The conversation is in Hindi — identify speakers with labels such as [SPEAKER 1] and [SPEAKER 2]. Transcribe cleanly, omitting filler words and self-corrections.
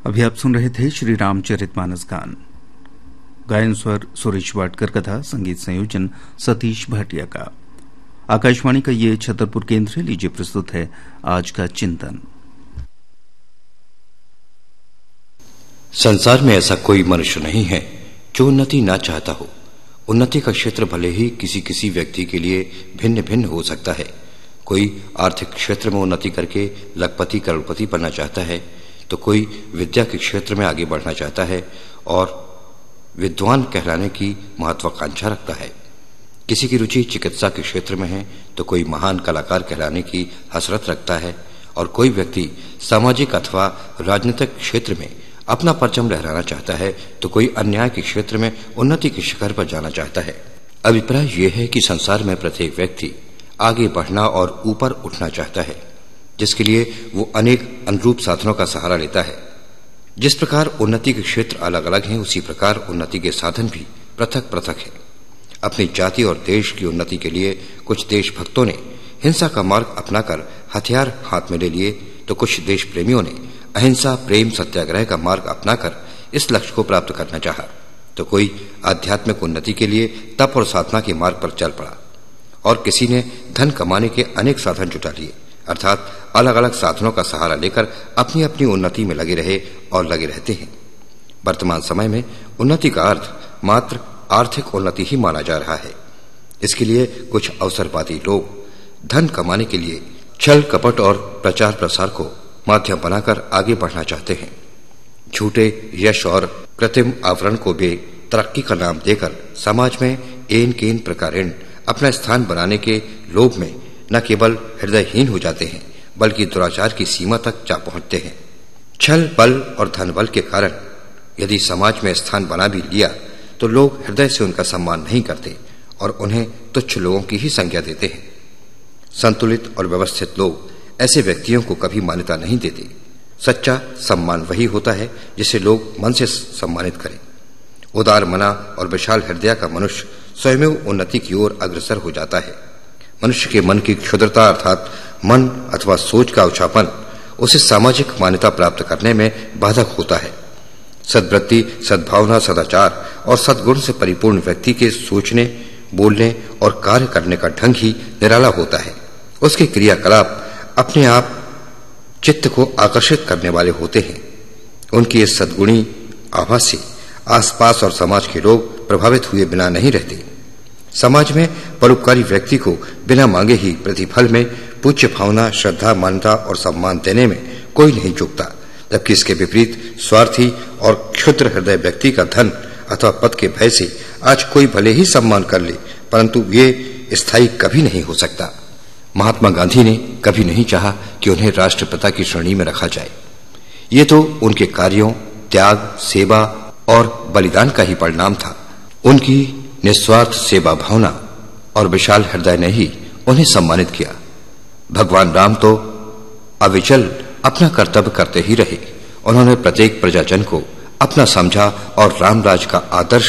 [SPEAKER 1] अभी आप सुन रहे थे श्री रामचरितमानस गान। गायन स्वर सुरेश वाडकर, कथा संगीत संयोजन सतीश भाटिया का। आकाशवाणी का ये छतरपुर केंद्र। लीजिए प्रस्तुत है आज का चिंतन।
[SPEAKER 2] संसार में ऐसा कोई मनुष्य नहीं है जो उन्नति ना चाहता हो। उन्नति का क्षेत्र भले ही किसी किसी व्यक्ति के लिए भिन्न भिन्न हो सकता है। कोई आर्थिक क्षेत्र में उन्नति करके लखपति करोड़पति बनना चाहता है, तो कोई विद्या के क्षेत्र में आगे बढ़ना चाहता है और विद्वान कहलाने की महत्वाकांक्षा रखता है। किसी की रुचि चिकित्सा के क्षेत्र में है, तो कोई महान कलाकार कहलाने की हसरत रखता है, और कोई व्यक्ति सामाजिक अथवा राजनीतिक क्षेत्र में अपना परचम लहराना चाहता है, तो कोई अन्याय के क्षेत्र में उन्नति के शिखर पर जाना चाहता है। अभिप्राय यह है कि संसार में प्रत्येक व्यक्ति आगे बढ़ना और ऊपर उठना चाहता है, जिसके लिए वो अनेक अनुरूप साधनों का सहारा लेता है। जिस प्रकार उन्नति के क्षेत्र अलग अलग हैं, उसी प्रकार उन्नति के साधन भी पृथक पृथक हैं। अपनी जाति और देश की उन्नति के लिए कुछ देशभक्तों ने हिंसा का मार्ग अपनाकर हथियार हाथ में ले लिए, तो कुछ देश प्रेमियों ने अहिंसा प्रेम सत्याग्रह का मार्ग अपनाकर इस लक्ष्य को प्राप्त करना चाहा। तो कोई आध्यात्मिक उन्नति के लिए तप और साधना के मार्ग पर चल पड़ा, और किसी ने धन कमाने के अनेक साधन जुटा लिए, अर्थात अलग अलग साधनों का सहारा लेकर अपनी अपनी उन्नति में लगे रहे और लगे रहते हैं। वर्तमान समय में उन्नति का अर्थ मात्र आर्थिक उन्नति ही माना जा रहा है। इसके लिए कुछ अवसरवादी लोग धन कमाने के लिए छल कपट और प्रचार प्रसार को माध्यम बनाकर आगे बढ़ना चाहते हैं। झूठे यश और कृत्रिम आवरण को भी तरक्की का नाम देकर समाज में एन केन प्रकारेण अपना स्थान बनाने के लोभ में न केवल हृदयहीन हो जाते हैं, बल्कि दुराचार की सीमा तक जा पहुंचते हैं। छल बल और धन बल के कारण यदि समाज में स्थान बना भी लिया, तो लोग हृदय से उनका सम्मान नहीं करते और उन्हें तुच्छ लोगों की ही संज्ञा देते हैं। संतुलित और व्यवस्थित लोग ऐसे व्यक्तियों को कभी मान्यता नहीं देते। सच्चा सम्मान वही होता है जिसे लोग मन से सम्मानित करें। उदार मना और विशाल हृदय का मनुष्य स्वयं उन्नति की ओर अग्रसर हो जाता है। मनुष्य के मन की क्षुद्रता अर्थात मन अथवा सोच का उछापन उसे सामाजिक मान्यता प्राप्त करने में बाधक होता है। सद्वृत्ति, सद्भावना, सदाचार और सद्गुण से परिपूर्ण व्यक्ति के सोचने, बोलने और कार्य करने का ढंग ही निराला होता है। उसके क्रियाकलाप अपने आप चित्त को आकर्षित करने वाले होते हैं। उनकी इस सद्गुणी आभा से आसपास और समाज के लोग प्रभावित हुए बिना नहीं रहते। समाज में परोपकारी व्यक्ति को बिना मांगे ही प्रतिफल में पूज्य भावना, श्रद्धा, मान्यता और सम्मान देने में कोई नहीं चूकता, जबकि इसके विपरीत स्वार्थी और क्षुद्र हृदय व्यक्ति का धन अथवा पद के भय से आज कोई भले ही सम्मान कर ले, परंतु ये स्थायी कभी नहीं हो सकता। महात्मा गांधी ने कभी नहीं चाहा कि उन्हें राष्ट्रपिता की श्रेणी में रखा जाए। ये तो उनके कार्यों, त्याग, सेवा और बलिदान का ही परिणाम था। उनकी निस्वार्थ सेवा भावना और विशाल हृदय ने ही उन्हें सम्मानित किया। भगवान राम तो अविचल अपना कर्तव्य करते ही रहे। उन्होंने प्रत्येक प्रजाजन को अपना समझा और रामराज का आदर्श